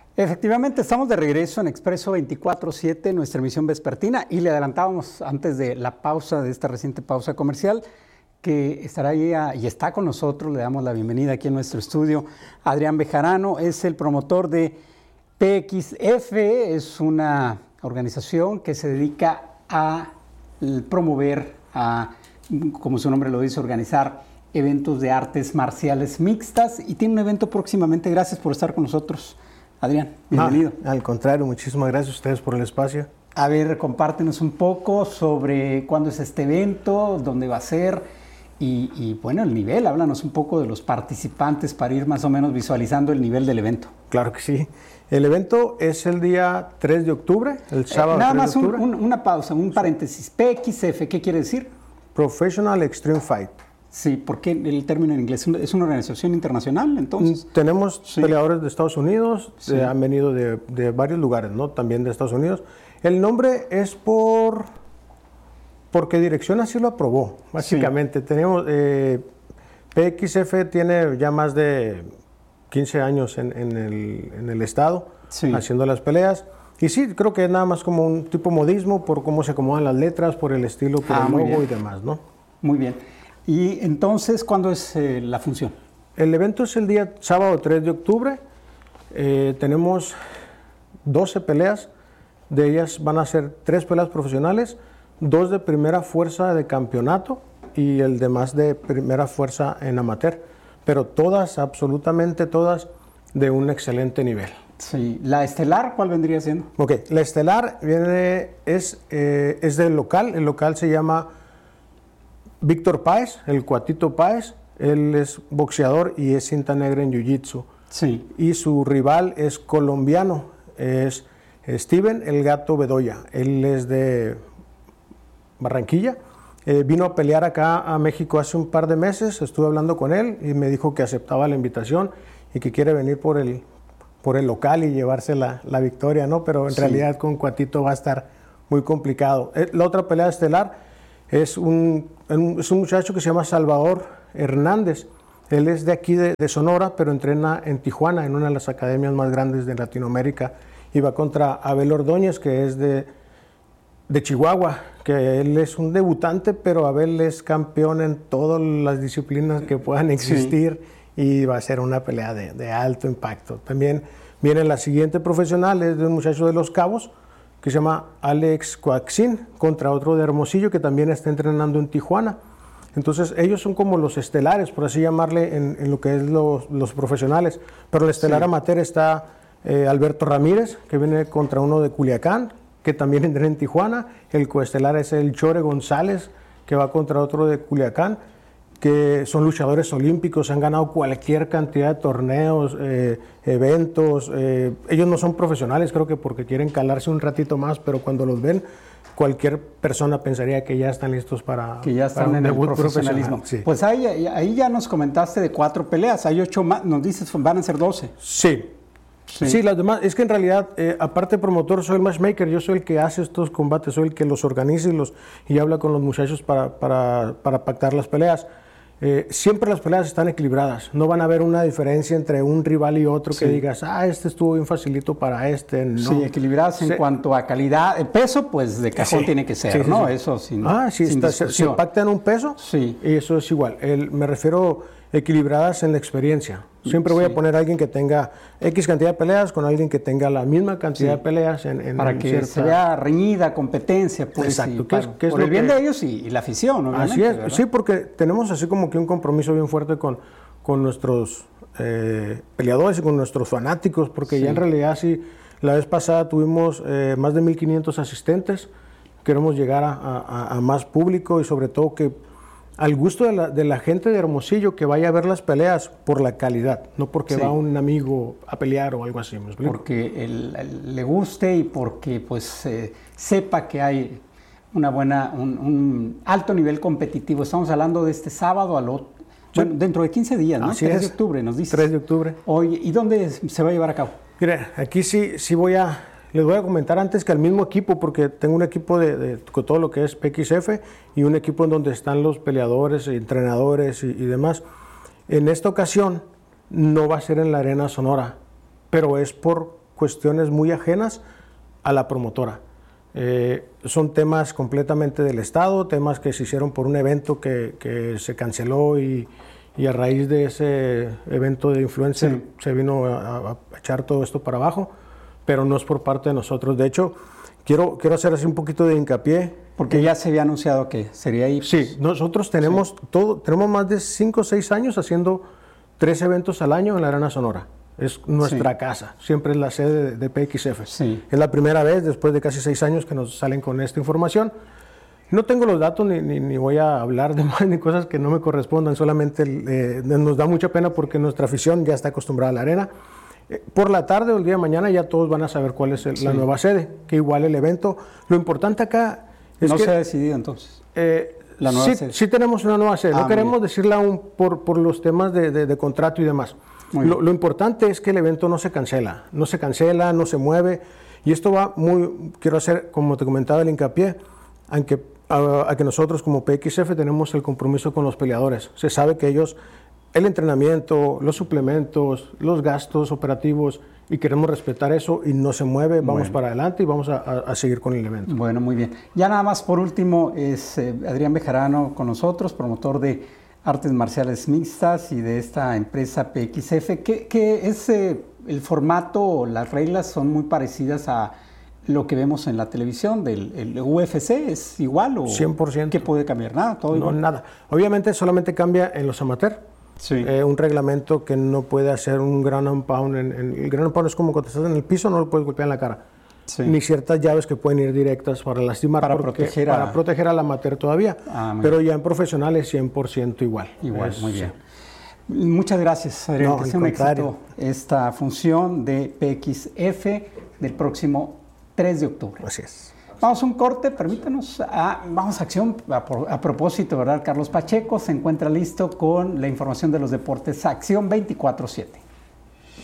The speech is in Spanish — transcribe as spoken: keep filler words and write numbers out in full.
Efectivamente, estamos de regreso en Expreso veinticuatro siete, nuestra emisión vespertina, y le adelantábamos antes de la pausa, de esta reciente pausa comercial, que estará ahí a, y está con nosotros. Le damos la bienvenida aquí en nuestro estudio. Adrián Bejarano es el promotor de P X F, es una organización que se dedica a promover, a, como su nombre lo dice, organizar eventos de artes marciales mixtas, y tiene un evento próximamente. Gracias por estar con nosotros, Adrián, bienvenido. Ah, al contrario, muchísimas gracias a ustedes por el espacio. A ver, compártenos un poco sobre cuándo es este evento, dónde va a ser y, y bueno, el nivel. Háblanos un poco de los participantes para ir más o menos visualizando el nivel del evento. Claro que sí. El evento es el día tres de octubre, el sábado. Eh, nada tres más de octubre. Un, un, una pausa, un paréntesis. P X F, ¿qué quiere decir? Professional Extreme Fight. Sí, ¿por qué el término en inglés? ¿Es una organización internacional, entonces? Tenemos sí. peleadores de Estados Unidos, sí. de, han venido de, de varios lugares, ¿no? También de Estados Unidos. El nombre es por porque Dirección así lo aprobó, básicamente. Sí. Tenemos, eh, P X F tiene ya más de quince años en, en, el, en el estado, sí. haciendo las peleas. Y sí, creo que es nada más como un tipo modismo por cómo se acomodan las letras, por el estilo, por ah, el logo y demás, ¿no? Muy bien. Y entonces, ¿cuándo es eh, la función? El evento es el día sábado tres de octubre. Eh, tenemos doce peleas. De ellas van a ser tres peleas profesionales, dos de primera fuerza de campeonato y el demás de primera fuerza en amateur. Pero todas, absolutamente todas, de un excelente nivel. Sí. ¿La estelar cuál vendría siendo? Ok, la estelar viene, es, eh, es del local. El local se llama Víctor Páez, el Cuatito Páez. Él es boxeador y es cinta negra en jiu-jitsu. Sí. Y su rival es colombiano, es Steven el Gato Bedoya. Él es de Barranquilla. Eh, vino a pelear acá a México hace un par de meses. Estuve hablando con él y me dijo que aceptaba la invitación y que quiere venir por el, por el local y llevarse la, la victoria, ¿no? Pero en sí. realidad con Cuatito va a estar muy complicado. Eh, la otra pelea estelar es un, es un muchacho que se llama Salvador Hernández. Él es de aquí de, de Sonora, pero entrena en Tijuana, en una de las academias más grandes de Latinoamérica. Y va contra Abel Ordóñez, que es de, de Chihuahua, que él es un debutante, pero Abel es campeón en todas las disciplinas que puedan existir. Sí. Y va a ser una pelea de, de alto impacto. También viene la siguiente profesional, es de un muchacho de Los Cabos, que se llama Alex Coaxin, contra otro de Hermosillo que también está entrenando en Tijuana. Entonces ellos son como los estelares, por así llamarle, en, en lo que es los, los profesionales. Pero el estelar sí. amateur está eh, Alberto Ramírez, que viene contra uno de Culiacán, que también entrena en Tijuana. El coestelar es el Chore González, que va contra otro de Culiacán, que son luchadores olímpicos, han ganado cualquier cantidad de torneos, eh, eventos. Eh, ellos no son profesionales, creo que porque quieren calarse un ratito más, pero cuando los ven, cualquier persona pensaría que ya están listos para que ya están para un en el debut profesionalismo. Sí. Pues ahí, ahí ya nos comentaste de cuatro peleas, hay ocho más, nos dices van a ser doce. Sí. Sí. sí, las demás, es que en realidad, eh, aparte de promotor, soy el matchmaker, yo soy el que hace estos combates, soy el que los organiza y, los, y habla con los muchachos para, para, para pactar las peleas. Eh, siempre las peleas están equilibradas, no van a haber una diferencia entre un rival y otro sí. que digas, ah, este estuvo bien facilito para este. No. Sí, equilibradas sí. en cuanto a calidad. El peso, pues de cajón sí. tiene que ser, sí, ¿no? Sí. Eso sin Ah, sí, sin está, se, se pactan un peso sí. y eso es igual. El, me refiero equilibradas en la experiencia. Siempre voy sí. a poner a alguien que tenga X cantidad de peleas con alguien que tenga la misma cantidad sí. de peleas. En, en, para en que cierta... se vea reñida, competencia. Pues, Exacto. Y ¿Qué para, es, qué es por el bien que... de ellos y, y la afición, obviamente. Así es, ¿verdad? sí, porque tenemos así como que un compromiso bien fuerte con, con nuestros eh, peleadores y con nuestros fanáticos, porque sí. ya en realidad sí, la vez pasada tuvimos eh, más de mil quinientos asistentes. Queremos llegar a, a, a más público y sobre todo que al gusto de la, de la gente de Hermosillo que vaya a ver las peleas por la calidad, no porque sí. va un amigo a pelear o algo así. ¿Me explico? Porque el, el, le guste y porque pues eh, sepa que hay una buena, un, un alto nivel competitivo. Estamos hablando de este sábado al otro, sí. bueno, dentro de quince días, ¿no? Así tres es. de octubre, nos dices. tres de octubre. Oye, ¿y dónde se va a llevar a cabo? Mira, aquí sí, sí voy a... Les voy a comentar antes que al mismo equipo, porque tengo un equipo de, de con todo lo que es P X F y un equipo en donde están los peleadores, entrenadores y, y demás. En esta ocasión no va a ser en la Arena Sonora, pero es por cuestiones muy ajenas a la promotora. Eh, son temas completamente del Estado, temas que se hicieron por un evento que, que se canceló y, y a raíz de ese evento de influencer sí. se vino a, a echar todo esto para abajo, pero no es por parte de nosotros. De hecho, quiero, quiero hacer así un poquito de hincapié. Porque ya se había anunciado que sería ahí. Pues, sí, nosotros tenemos, sí. todo, tenemos más de cinco o seis años haciendo tres eventos al año en la Arena Sonora. Es nuestra sí. casa, siempre es la sede de, de P X F. Sí. Es la primera vez después de casi seis años que nos salen con esta información. No tengo los datos ni, ni, ni voy a hablar de más ni cosas que no me correspondan, solamente eh, nos da mucha pena porque nuestra afición ya está acostumbrada a la arena. Eh, por la tarde o el día de mañana ya todos van a saber cuál es el, sí. la nueva sede, que igual el evento. Lo importante acá es no que... se ha decidido entonces. Eh, la nueva sí, sede. Sí tenemos una nueva sede, ah, no queremos decirla aún por, por los temas de, de, de contrato y demás. Lo, lo importante es que el evento no se cancela, no se cancela, no se mueve, y esto va muy, quiero hacer, como te comentaba, el hincapié, aunque, a, a que nosotros como P X F tenemos el compromiso con los peleadores. Se sabe que ellos, el entrenamiento, los suplementos, los gastos operativos, y queremos respetar eso y no se mueve, vamos bueno. para adelante y vamos a, a, a seguir con el evento. Bueno, muy bien. Ya nada más por último, es eh, Adrián Bejarano con nosotros, promotor de Artes Marciales Mixtas y de esta empresa P X F. ¿Qué, qué es eh, el formato, las reglas son muy parecidas a lo que vemos en la televisión del el U F C? ¿Es igual o cien por ciento? ¿Qué puede cambiar? Nada, todo no, igual. Nada. Obviamente solamente cambia en los amateurs. Sí. Eh, un reglamento que no puede hacer un ground and pound. En, en, el ground and pound es como cuando estás en el piso, no lo puedes golpear en la cara. Sí. Ni ciertas llaves que pueden ir directas para lastimar, para, proteger, a... para proteger al amateur todavía, ah, pero ya en profesional es cien por ciento igual. Igual, es, muy bien. Sí. Muchas gracias, Adrián, no, que sea un éxito esta función de P X F del próximo tres de octubre. Así es. Vamos a un corte, permítanos, a, vamos a acción, a, a propósito, ¿verdad? Carlos Pacheco se encuentra listo con la información de los deportes, Acción veinticuatro siete.